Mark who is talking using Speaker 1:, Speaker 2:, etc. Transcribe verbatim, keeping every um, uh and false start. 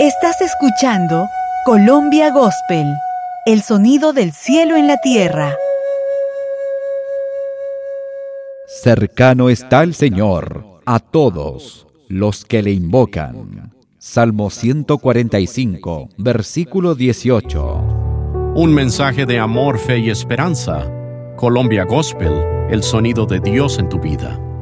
Speaker 1: Estás escuchando Colombia Gospel, el sonido del cielo en la tierra.
Speaker 2: Cercano está el Señor a todos los que le invocan. Salmo ciento cuarenta y cinco, versículo dieciocho.
Speaker 3: Un mensaje de amor, fe y esperanza. Colombia Gospel, el sonido de Dios en tu vida.